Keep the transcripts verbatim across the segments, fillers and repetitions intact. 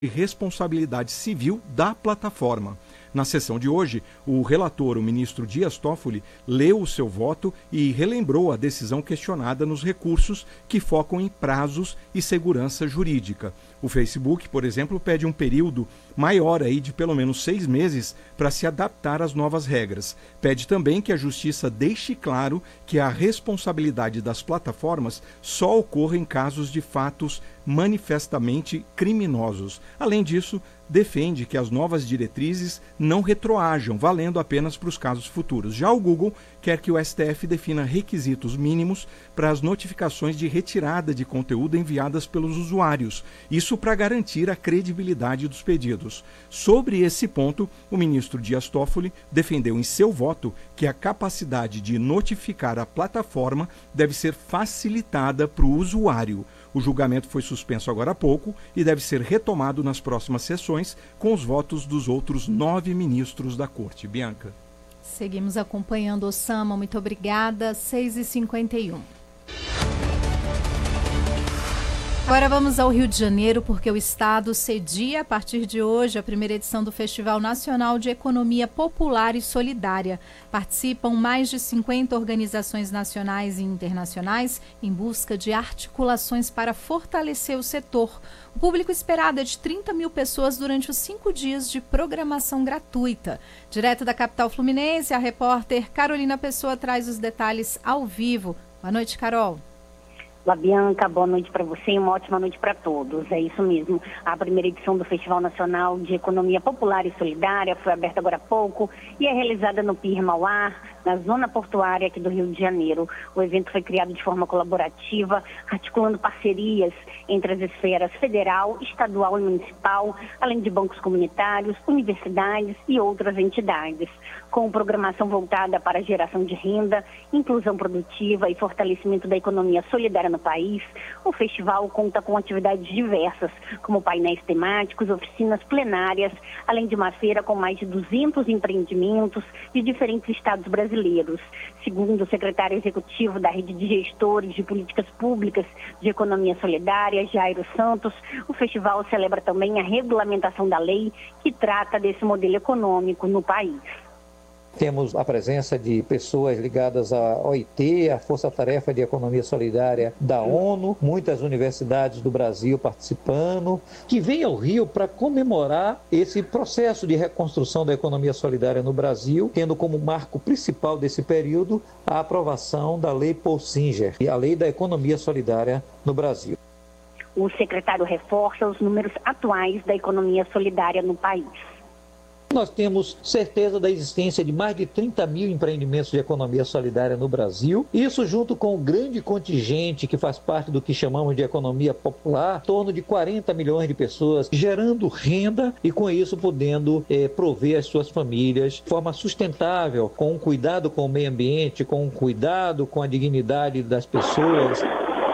e responsabilidade civil da plataforma. Na sessão de hoje, o relator, o ministro Dias Toffoli, leu o seu voto e relembrou a decisão questionada nos recursos que focam em prazos e segurança jurídica. O Facebook, por exemplo, pede um período maior aí de pelo menos seis meses para se adaptar às novas regras. Pede também que a Justiça deixe claro que a responsabilidade das plataformas só ocorre em casos de fatos manifestamente criminosos. Além disso, defende que as novas diretrizes não retroajam, valendo apenas para os casos futuros. Já o Google quer que o S T F defina requisitos mínimos para as notificações de retirada de conteúdo enviadas pelos usuários. Isso para garantir a credibilidade dos pedidos. Sobre esse ponto, o ministro Dias Toffoli defendeu em seu voto que a capacidade de notificar a plataforma deve ser facilitada para o usuário. O julgamento foi suspenso agora há pouco e deve ser retomado nas próximas sessões com os votos dos outros nove ministros da Corte. Bianca. Seguimos acompanhando, Osama. Muito obrigada. seis e cinquenta e um. Agora vamos ao Rio de Janeiro, porque o Estado cedia, a partir de hoje, a primeira edição do Festival Nacional de Economia Popular e Solidária. Participam mais de cinquenta organizações nacionais e internacionais em busca de articulações para fortalecer o setor. O público esperado é de trinta mil pessoas durante os cinco dias de programação gratuita. Direto da capital fluminense, a repórter Carolina Pessoa traz os detalhes ao vivo. Boa noite, Carol. Olá, Bianca, boa noite para você e uma ótima noite para todos. É isso mesmo, a primeira edição do Festival Nacional de Economia Popular e Solidária foi aberta agora há pouco e é realizada no Pier Mauá, na zona portuária aqui do Rio de Janeiro. O evento foi criado de forma colaborativa, articulando parcerias entre as esferas federal, estadual e municipal, além de bancos comunitários, universidades e outras entidades. Com programação voltada para a geração de renda, inclusão produtiva e fortalecimento da economia solidária no país, o festival conta com atividades diversas, como painéis temáticos, oficinas plenárias, além de uma feira com mais de duzentos empreendimentos de diferentes estados brasileiros. Segundo o secretário executivo da Rede de Gestores de Políticas Públicas de Economia Solidária, Jairo Santos, o festival celebra também a regulamentação da lei que trata desse modelo econômico no país. Temos a presença de pessoas ligadas à O I T, a Força Tarefa de Economia Solidária da ONU, muitas universidades do Brasil participando, que vem ao Rio para comemorar esse processo de reconstrução da economia solidária no Brasil, tendo como marco principal desse período a aprovação da Lei Paul Singer, a Lei da Economia Solidária no Brasil. O secretário reforça os números atuais da economia solidária no país. Nós temos certeza da existência de mais de trinta mil empreendimentos de economia solidária no Brasil. Isso junto com o grande contingente que faz parte do que chamamos de economia popular, em torno de quarenta milhões de pessoas, gerando renda e com isso podendo eh, prover as suas famílias de forma sustentável, com um cuidado com o meio ambiente, com um cuidado com a dignidade das pessoas.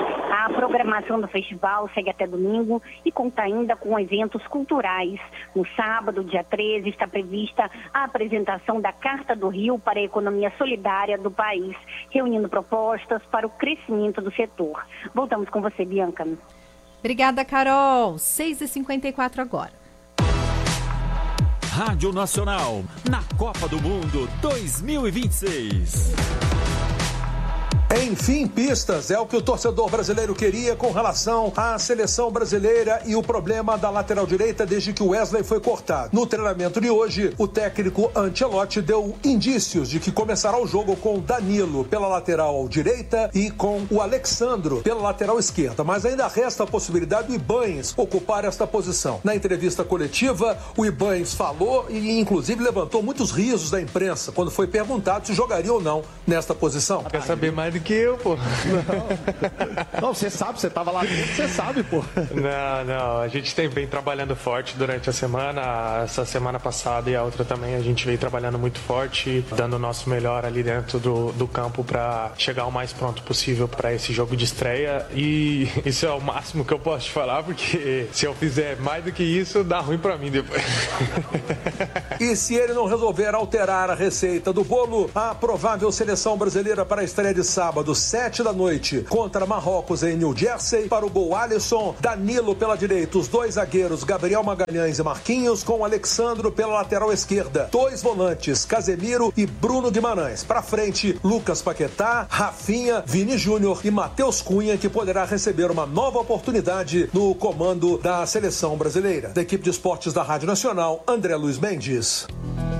A programação do festival segue até domingo e conta ainda com eventos culturais. No sábado, dia treze, está prevista a apresentação da Carta do Rio para a Economia Solidária do país, reunindo propostas para o crescimento do setor. Voltamos com você, Bianca. Obrigada, Carol. seis e cinquenta e quatro agora. Rádio Nacional, na Copa do Mundo dois mil e vinte e seis. Enfim, pistas, é o que o torcedor brasileiro queria com relação à seleção brasileira e o problema da lateral direita desde que o Wesley foi cortado. No treinamento de hoje, o técnico Ancelotti deu indícios de que começará o jogo com Danilo pela lateral direita e com o Alexandro pela lateral esquerda, mas ainda resta a possibilidade do Ibañez ocupar esta posição. Na entrevista coletiva, o Ibañez falou e inclusive levantou muitos risos da imprensa quando foi perguntado se jogaria ou não nesta posição. Quer saber mais do que eu, pô. Não, não, você sabe, você tava lá dentro, você sabe, pô. Não, não, a gente tem, vem trabalhando forte durante a semana, essa semana passada e a outra também, a gente veio trabalhando muito forte, dando o nosso melhor ali dentro do, do campo para chegar o mais pronto possível para esse jogo de estreia, e isso é o máximo que eu posso te falar, porque se eu fizer mais do que isso, dá ruim para mim depois. E se ele não resolver alterar a receita do bolo, a provável seleção brasileira para a estreia de sábado sábado, sete da noite, contra Marrocos em New Jersey. Para o gol, Alisson, Danilo pela direita, os dois zagueiros, Gabriel Magalhães e Marquinhos, com Alexandro pela lateral esquerda. Dois volantes, Casemiro e Bruno Guimarães. Para frente, Lucas Paquetá, Rafinha, Vini Júnior e Matheus Cunha, que poderá receber uma nova oportunidade no comando da seleção brasileira. Da equipe de esportes da Rádio Nacional, André Luiz Mendes.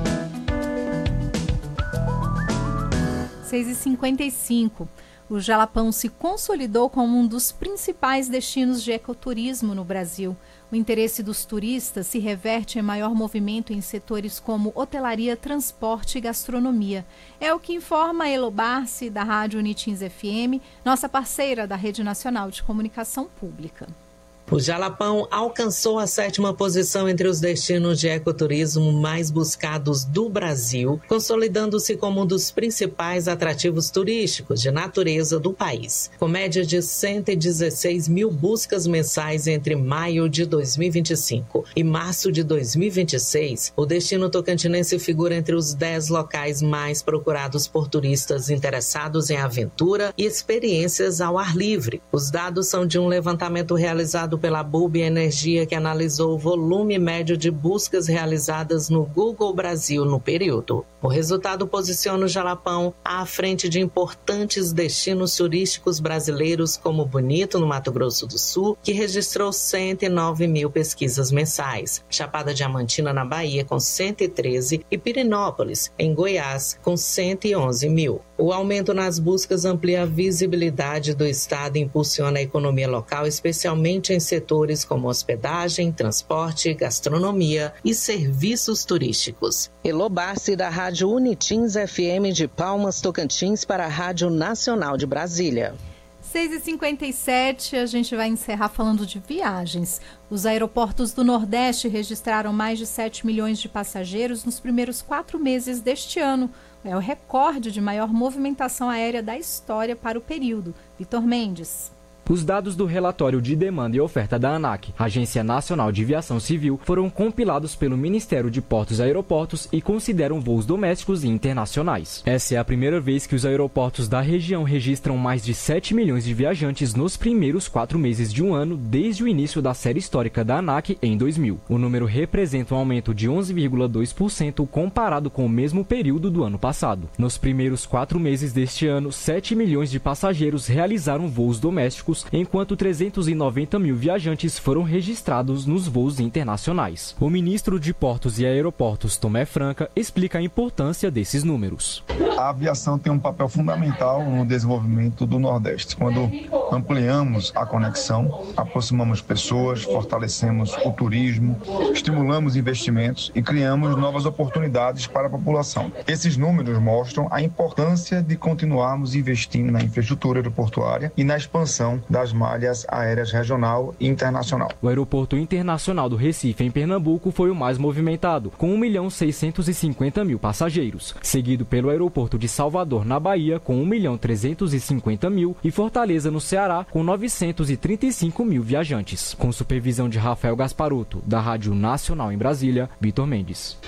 seis e cinquenta e cinco. O Jalapão se consolidou como um dos principais destinos de ecoturismo no Brasil. O interesse dos turistas se reverte em maior movimento em setores como hotelaria, transporte e gastronomia. É o que informa a Elo Barci, da Rádio Unitins F M, nossa parceira da Rede Nacional de Comunicação Pública. O Jalapão alcançou a sétima posição entre os destinos de ecoturismo mais buscados do Brasil, consolidando-se como um dos principais atrativos turísticos de natureza do país. Com média de cento e dezesseis mil buscas mensais entre maio de dois mil e vinte e cinco e março de dois mil e vinte e seis, o destino tocantinense figura entre os dez locais mais procurados por turistas interessados em aventura e experiências ao ar livre. Os dados são de um levantamento realizado pela Bulb Energia, que analisou o volume médio de buscas realizadas no Google Brasil no período. O resultado posiciona o Jalapão à frente de importantes destinos turísticos brasileiros como Bonito, no Mato Grosso do Sul, que registrou cento e nove mil pesquisas mensais, Chapada Diamantina, na Bahia, com cento e treze, e Pirenópolis, em Goiás, com cento e onze mil. O aumento nas buscas amplia a visibilidade do estado e impulsiona a economia local, especialmente em setores como hospedagem, transporte, gastronomia e serviços turísticos. Elo Barci, da Rádio Unitins F M de Palmas, Tocantins, para a Rádio Nacional de Brasília. seis e cinquenta e sete, a gente vai encerrar falando de viagens. Os aeroportos do Nordeste registraram mais de sete milhões de passageiros nos primeiros quatro meses deste ano. É o recorde de maior movimentação aérea da história para o período. Vitor Mendes. Os dados do relatório de demanda e oferta da ANAC, Agência Nacional de Aviação Civil, foram compilados pelo Ministério de Portos e Aeroportos e consideram voos domésticos e internacionais. Essa é a primeira vez que os aeroportos da região registram mais de sete milhões de viajantes nos primeiros quatro meses de um ano, desde o início da série histórica da ANAC em dois mil. O número representa um aumento de onze vírgula dois por cento comparado com o mesmo período do ano passado. Nos primeiros quatro meses deste ano, sete milhões de passageiros realizaram voos domésticos, enquanto trezentos e noventa mil viajantes foram registrados nos voos internacionais. O ministro de Portos e Aeroportos, Tomé Franca, explica a importância desses números. A aviação tem um papel fundamental no desenvolvimento do Nordeste. Quando ampliamos a conexão, aproximamos pessoas, fortalecemos o turismo, estimulamos investimentos e criamos novas oportunidades para a população. Esses números mostram a importância de continuarmos investindo na infraestrutura aeroportuária e na expansão das malhas aéreas regional e internacional. O Aeroporto Internacional do Recife, em Pernambuco, foi o mais movimentado, com um milhão seiscentos e cinquenta mil passageiros, seguido pelo Aeroporto de Salvador, na Bahia, com um milhão trezentos e cinquenta mil, e Fortaleza, no Ceará, com novecentos e trinta e cinco mil viajantes. Com supervisão de Rafael Gasparuto, da Rádio Nacional em Brasília, Vitor Mendes.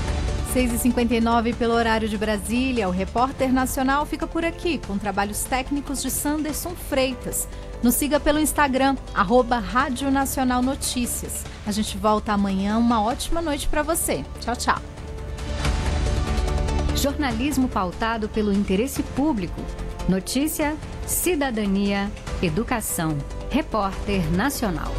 seis e cinquenta e nove pelo horário de Brasília, o Repórter Nacional fica por aqui, com trabalhos técnicos de Sanderson Freitas. Nos siga pelo Instagram, arroba Rádio Nacional Notícias. A gente volta amanhã, uma ótima noite para você. Tchau, tchau. Jornalismo pautado pelo interesse público. Notícia, cidadania, educação. Repórter Nacional.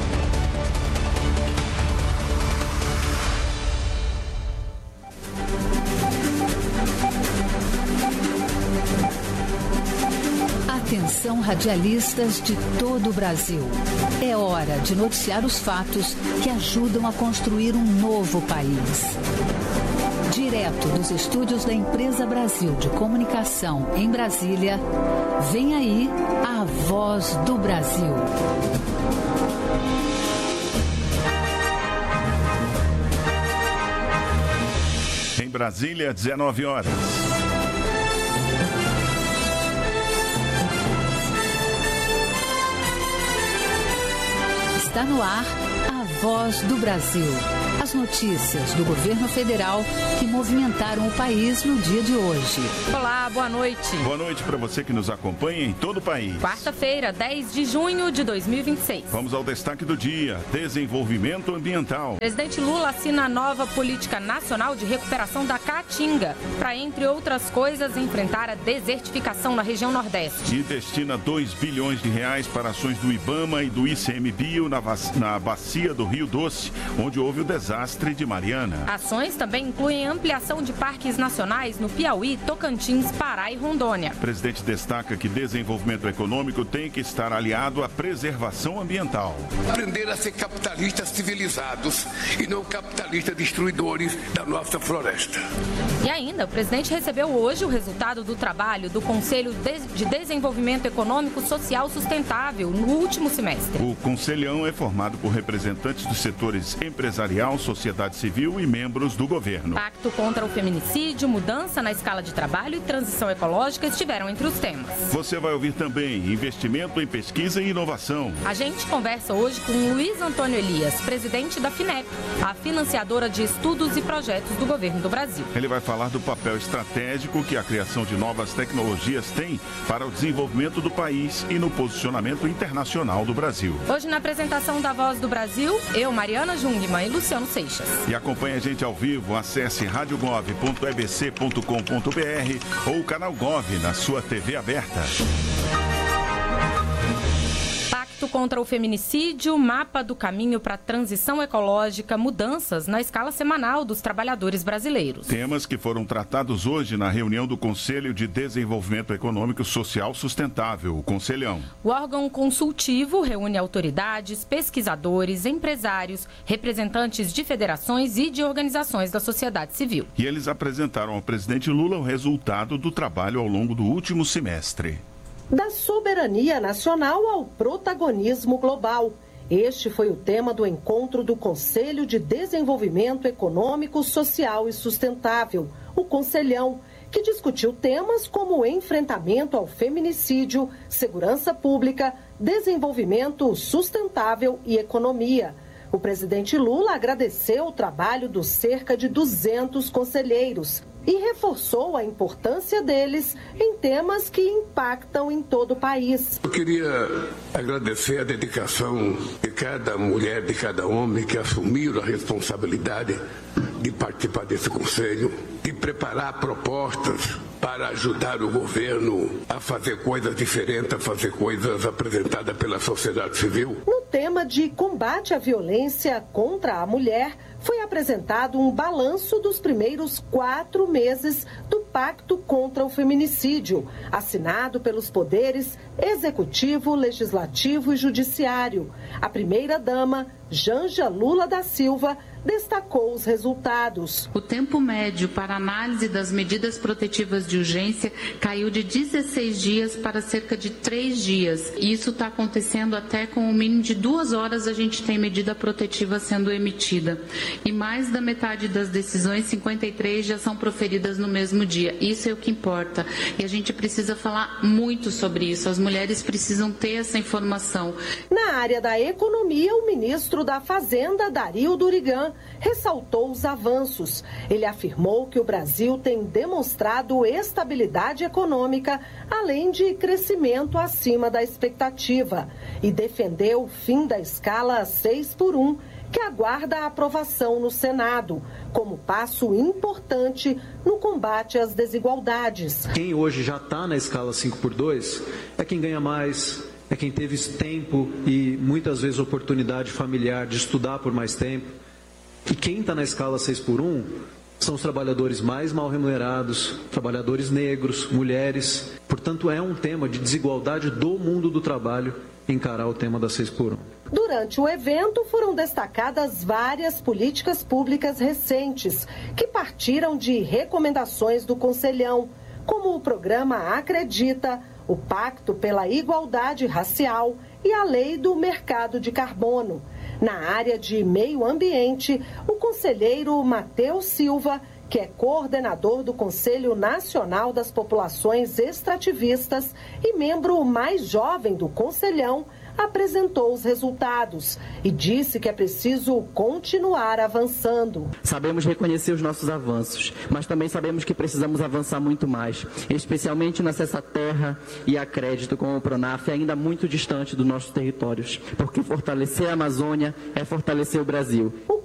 Atenção, radialistas de todo o Brasil. É hora de noticiar os fatos que ajudam a construir um novo país. Direto dos estúdios da Empresa Brasil de Comunicação em Brasília, vem aí a Voz do Brasil. Em Brasília, dezenove horas. Está no ar a Voz do Brasil. As notícias do governo federal que movimentaram o país no dia de hoje. Olá, boa noite. Boa noite para você que nos acompanha em todo o país. Quarta-feira, dez de junho de dois mil e vinte e seis. Vamos ao destaque do dia: desenvolvimento ambiental. Presidente Lula assina a nova política nacional de recuperação da Caatinga para, entre outras coisas, enfrentar a desertificação na região Nordeste. E destina dois bilhões de reais para ações do IBAMA e do I C M Bio na, na bacia do Rio Doce, onde houve o desastre de Mariana. Ações também incluem ampliação de parques nacionais no Piauí, Tocantins, Pará e Rondônia. O presidente destaca que desenvolvimento econômico tem que estar aliado à preservação ambiental. Aprender a ser capitalistas civilizados e não capitalistas destruidores da nossa floresta. E ainda, o presidente recebeu hoje o resultado do trabalho do Conselho de Desenvolvimento Econômico Social Sustentável no último semestre. O Conselhão é formado por representantes dos setores empresarial, sociedade civil e membros do governo. Pacto contra o feminicídio, mudança na escala de trabalho e transição ecológica estiveram entre os temas. Você vai ouvir também investimento em pesquisa e inovação. A gente conversa hoje com Luiz Antônio Elias, presidente da FINEP, a financiadora de estudos e projetos do governo do Brasil. Ele vai falar do papel estratégico que a criação de novas tecnologias tem para o desenvolvimento do país e no posicionamento internacional do Brasil. Hoje, na apresentação da Voz do Brasil, eu, Mariana Jungmann e Luciano Seixas. E acompanhe a gente ao vivo, acesse rádio gov ponto e b c ponto com ponto b r ou o canal Gov na sua T V aberta. Pacto contra o feminicídio, mapa do caminho para a transição ecológica, mudanças na escala semanal dos trabalhadores brasileiros. Temas que foram tratados hoje na reunião do Conselho de Desenvolvimento Econômico Social Sustentável, o Conselhão. O órgão consultivo reúne autoridades, pesquisadores, empresários, representantes de federações e de organizações da sociedade civil. E eles apresentaram ao presidente Lula o resultado do trabalho ao longo do último semestre. Da soberania nacional ao protagonismo global. Este foi o tema do encontro do Conselho de Desenvolvimento Econômico, Social e Sustentável, o Conselhão, que discutiu temas como o enfrentamento ao feminicídio, segurança pública, desenvolvimento sustentável e economia. O presidente Lula agradeceu o trabalho dos cerca de duzentos conselheiros e reforçou a importância deles em temas que impactam em todo o país. Eu queria agradecer a dedicação de cada mulher, de cada homem que assumiram a responsabilidade de participar desse conselho, de preparar propostas para ajudar o governo a fazer coisas diferentes, a fazer coisas apresentadas pela sociedade civil. No tema de combate à violência contra a mulher, foi apresentado um balanço dos primeiros quatro meses do Pacto contra o Feminicídio, assinado pelos poderes Executivo, Legislativo e Judiciário. A primeira-dama, Janja Lula da Silva, destacou os resultados. O tempo médio para análise das medidas protetivas de urgência caiu de dezesseis dias para cerca de três dias. E isso está acontecendo até com o mínimo de duas horas a gente tem medida protetiva sendo emitida. E mais da metade das decisões, cinquenta e três, já são proferidas no mesmo dia. Isso é o que importa. E a gente precisa falar muito sobre isso. As mulheres precisam ter essa informação. Na área da economia, o ministro da Fazenda, Dario Durigan, ressaltou os avanços. Ele afirmou que o Brasil tem demonstrado estabilidade econômica, além de crescimento acima da expectativa, e defendeu o fim da escala seis por um, que aguarda a aprovação no Senado, como passo importante no combate às desigualdades. Quem hoje já está na escala cinco por dois é quem ganha mais, é quem teve tempo e muitas vezes oportunidade familiar de estudar por mais tempo. E quem está na escala seis por um são os trabalhadores mais mal remunerados, trabalhadores negros, mulheres. Portanto, é um tema de desigualdade do mundo do trabalho encarar o tema da seis por um. Durante o evento foram destacadas várias políticas públicas recentes que partiram de recomendações do Conselhão, como o programa Acredita, o Pacto pela Igualdade Racial e a Lei do Mercado de Carbono. Na área de meio ambiente, o conselheiro Matheus Silva, que é coordenador do Conselho Nacional das Populações Extrativistas e membro mais jovem do Conselhão, apresentou os resultados e disse que é preciso continuar avançando. Sabemos reconhecer os nossos avanços, mas também sabemos que precisamos avançar muito mais, especialmente no acesso à terra e a crédito com o Pronaf, ainda muito distante dos nossos territórios, porque fortalecer a Amazônia é fortalecer o Brasil. O